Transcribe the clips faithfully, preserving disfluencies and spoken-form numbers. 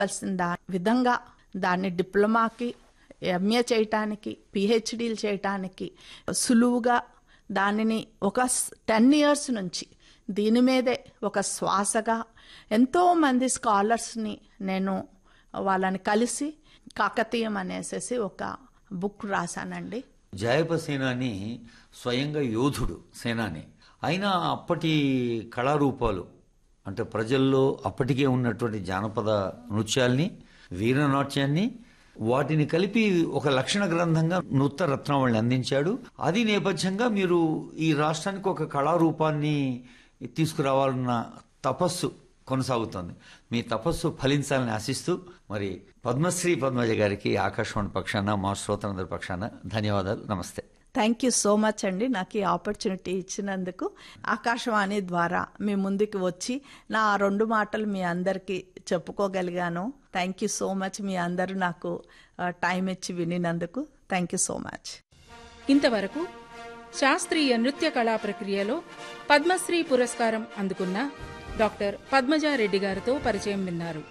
కావాల్సిన దా విధంగా దాన్ని డిప్లొమాకి, ఎంఏ చేయటానికి, పిహెచ్డీలు చేయటానికి సులువుగా దానిని ఒక టెన్ ఇయర్స్ నుంచి దీని మీదే ఒక శ్వాసగా ఎంతోమంది స్కాలర్స్ని నేను వాళ్ళని కలిసి కాకతీయం అనేసేసి ఒక బుక్ రాశానండి. జాయప సేనాని స్వయంగా యోధుడు సేనాని అయినా అప్పటి కళారూపాలు అంటే ప్రజల్లో అప్పటికే ఉన్నటువంటి జానపద నృత్యాల్ని, వీరనాట్యాన్ని వాటిని కలిపి ఒక లక్షణ గ్రంథంగా నృత్య రత్నావళిని అందించాడు. అది నేపథ్యంగా మీరు ఈ రాష్ట్రానికి ఒక కళారూపాన్ని తీసుకురావాలన్న తపస్సు కొనసాగుతోంది. మీ తపస్సు ఫలించాలని ఆశిస్తూ మరి పద్మశ్రీ పద్మజ గారికి ఆకాశవాణి పక్షాన, మా శ్రోతలందరి పక్షాన ధన్యవాదాలు. నమస్తే. థ్యాంక్ యూ సో మచ్ అండి, నాకు ఈ ఆపర్చునిటీ ఇచ్చినందుకు. ఆకాశవాణి ద్వారా మీ ముందుకు వచ్చి నా రెండు మాటలు మీ అందరికీ చెప్పుకోగలిగాను. Thank you so much. మీ అందరూ నాకు టైం ఇచ్చి వినినందుకు థ్యాంక్ యూ సో మచ్. ఇంతవరకు శాస్త్రీయ నృత్య కళా ప్రక్రియలో పద్మశ్రీ పురస్కారం అందుకున్న డాక్టర్ పద్మజారెడ్డి గారితో పరిచయం విన్నారు.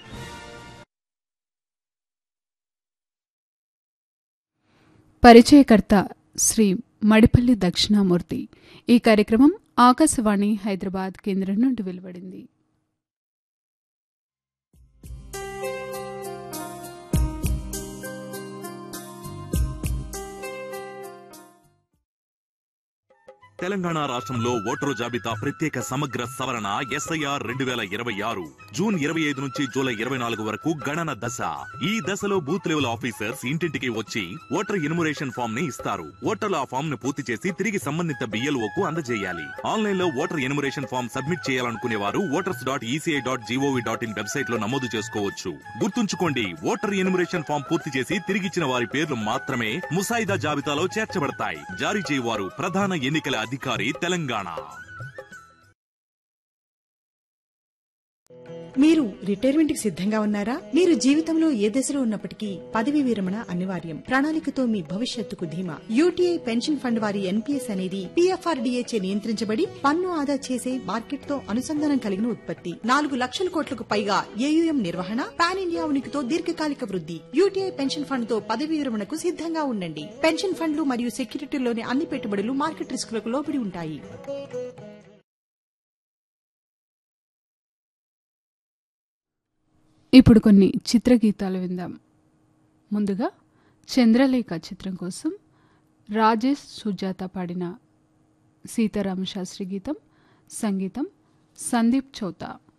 పరిచయకర్త శ్రీ మడిపల్లి దక్షిణామూర్తి. ఈ కార్యక్రమం ఆకాశవాణి హైదరాబాద్ కేంద్రం నుండి వెలువడింది. తెలంగాణ రాష్ట్రంలో ఓటరు జాబితా ప్రత్యేక సమగ్ర సవరణ ఎస్ఐఆర్ రెండు వేల ఇరవై ఆరు జూన్ ఇరవై ఐదు నుంచి జూలై ఇరవై నాలుగు వరకు గణన దశ. ఈ దశలో బూత్ లెవెల్ ఆఫీసర్స్ ఇంటింటికి వచ్చి ఓటర్ ఎన్యుమరేషన్ ఫామ్ ని ఇస్తారు. ఓటర్లు ఆ ఫామ్ ను పూర్తి చేసి తిరిగి సంబంధిత బిఎల్ఓకు అందజేయాలి. ఆన్లైన్ లో ఓటర్ ఎన్యుమరేషన్ ఫామ్ సబ్మిట్ చేయాలనుకునే వారు voters dot ECI dot GOV dot in website లో నమోదు చేసుకోవచ్చు. గుర్తుంచుకోండి, ఓటర్ ఎన్యుమరేషన్ ఫామ్ పూర్తి చేసి తిరిగిచ్చిన వారి పేర్లు మాత్రమే ముసాయిదా జాబితాలో చేర్చబడతాయి. జారీ చేయవారు ప్రధాన ఎన్నికల అధికారి, తెలంగాణ. మీరు రిటైర్మెంట్ కి సిద్ధంగా ఉన్నారా? మీరు జీవితంలో ఏ దశలో ఉన్నప్పటికీ పదవి విరమణ అనివార్యం. ప్రణాళికతో మీ భవిష్యత్తుకు ధీమా. యూటీఐ పెన్షన్ ఫండ్ వారి ఎన్పీఎస్ అనేది పీఎఫ్ఆర్డీఏ చే నియంత్రించబడి పన్ను ఆదా చేసే మార్కెట్ తో అనుసంధానం కలిగిన ఉత్పత్తి. నాలుగు లక్షల కోట్లకు పైగా ఏయుఎం నిర్వహణ, పాన్ ఇండియా ఉనికితో దీర్ఘకాలిక వృద్ధి. యూటీఐ పెన్షన్ ఫండ్ తో పదవి విరమణకు సిద్ధంగా ఉండండి. పెన్షన్ ఫండ్లు మరియు సెక్యూరిటీలోని అన్ని పెట్టుబడులు మార్కెట్ రిస్కులకు లోబడి ఉంటాయి. ఇప్పుడు కొన్ని చిత్రగీతాలు విందాం. ముందుగా చంద్రలేఖ చిత్రం కోసం రాజేష్ సుజాత పాడిన సీతారామ శాస్త్రి గీతం, సంగీతం సందీప్ చౌతా.